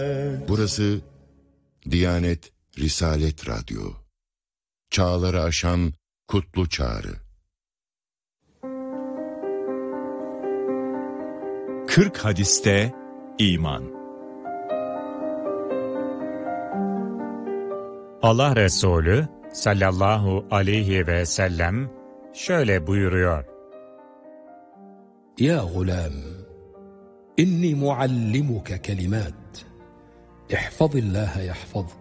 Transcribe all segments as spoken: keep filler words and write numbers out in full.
Burası Diyanet Risalet Radyo. Çağları aşan kutlu çağrı. Kırk hadiste iman. Allah Resulü sallallahu aleyhi ve sellem şöyle buyuruyor. Ya gulam, inni muallimuka kelimat. İhfazillaha yahfazk.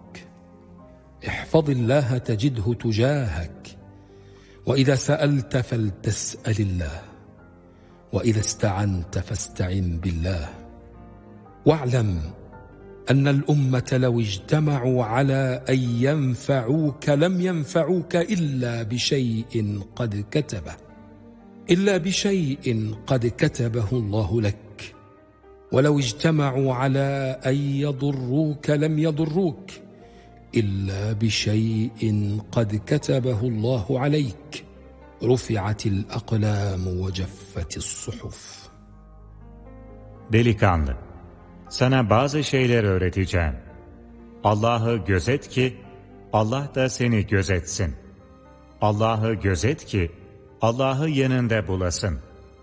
İhfazillaha tecidhu tujahak. Ve izâ se'elte feltes'elillah. Ve izâ ista'ante festa'in billah. Ve'lem أن الأمة لو اجتمعوا على أن ينفعوك لم ينفعوك إلا بشيء قد كتبه إلا بشيء قد كتبه الله لك ولو اجتمعوا على أن يضروك لم يضروك إلا بشيء قد كتبه الله عليك رفعت الأقلام وجفت الصحف. Delikanlı, sana bazı şeyler öğreteceğim. Allah'ı gözet ki Allah da seni gözetsin. Allah'ı gözet ki Allah'ı yanında bulasın.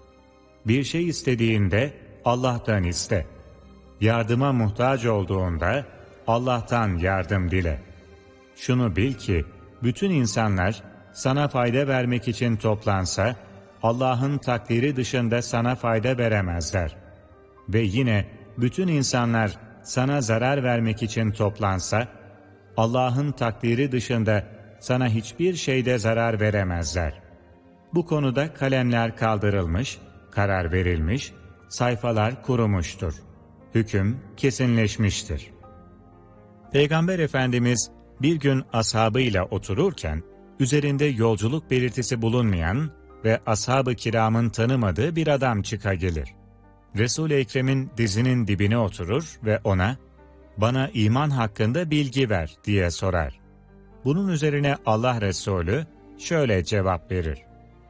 Bir şey istediğinde Allah'tan iste. Yardıma muhtaç olduğunda Allah'tan yardım dile. Şunu bil ki bütün insanlar sana fayda vermek için toplansa Allah'ın takdiri dışında sana fayda veremezler. Ve yine bütün insanlar sana zarar vermek için toplansa, Allah'ın takdiri dışında sana hiçbir şeyde zarar veremezler. Bu konuda kalemler kaldırılmış, karar verilmiş, sayfalar kurumuştur. Hüküm kesinleşmiştir. Peygamber Efendimiz bir gün ashabıyla otururken, üzerinde yolculuk belirtisi bulunmayan ve ashab-ı kiramın tanımadığı bir adam çıka gelir. Resul-i Ekrem'in dizinin dibine oturur ve ona, "Bana iman hakkında bilgi ver." diye sorar. Bunun üzerine Allah Resulü şöyle cevap verir.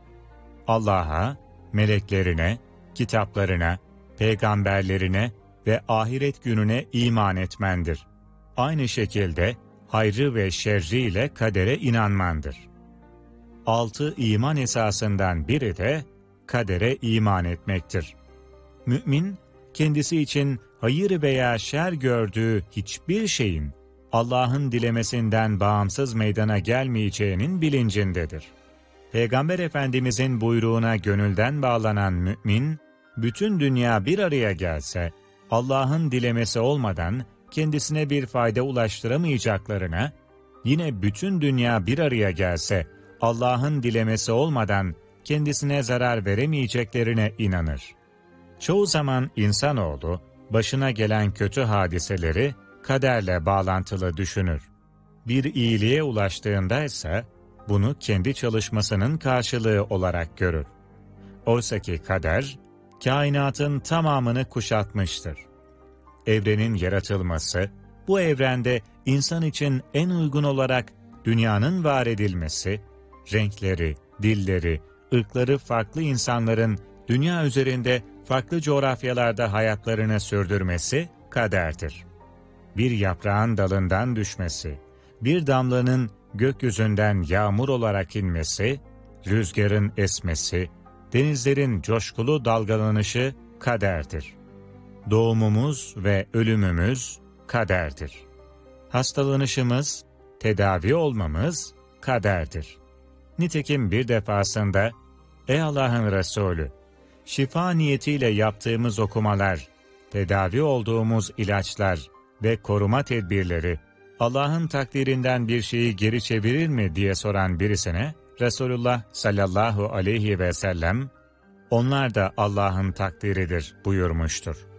Allah'a, meleklerine, kitaplarına, peygamberlerine ve ahiret gününe iman etmendir. Aynı şekilde hayrı ve şerriyle kadere inanmandır. Altı iman esasından biri de kadere iman etmektir. Mümin, kendisi için hayır veya şer gördüğü hiçbir şeyin Allah'ın dilemesinden bağımsız meydana gelmeyeceğinin bilincindedir. Peygamber Efendimizin buyruğuna gönülden bağlanan mümin, bütün dünya bir araya gelse, Allah'ın dilemesi olmadan kendisine bir fayda ulaştıramayacaklarına, yine bütün dünya bir araya gelse, Allah'ın dilemesi olmadan kendisine zarar veremeyeceklerine inanır. Çoğu zaman insanoğlu, başına gelen kötü hadiseleri kaderle bağlantılı düşünür. Bir iyiliğe ulaştığında ise bunu kendi çalışmasının karşılığı olarak görür. Oysa ki kader, kainatın tamamını kuşatmıştır. Evrenin yaratılması, bu evrende insan için en uygun olarak dünyanın var edilmesi, renkleri, dilleri, ırkları farklı insanların dünya üzerinde farklı coğrafyalarda hayatlarını sürdürmesi kaderdir. Bir yaprağın dalından düşmesi, bir damlanın gökyüzünden yağmur olarak inmesi, rüzgarın esmesi, denizlerin coşkulu dalgalanışı kaderdir. Doğumumuz ve ölümümüz kaderdir. Hastalanışımız, tedavi olmamız kaderdir. Nitekim bir defasında, "Ey Allah'ın Resulü, şifa niyetiyle yaptığımız okumalar, tedavi olduğumuz ilaçlar ve koruma tedbirleri Allah'ın takdirinden bir şeyi geri çevirir mi?" diye soran birisine Resulullah sallallahu aleyhi ve sellem, "Onlar da Allah'ın takdiridir." buyurmuştur.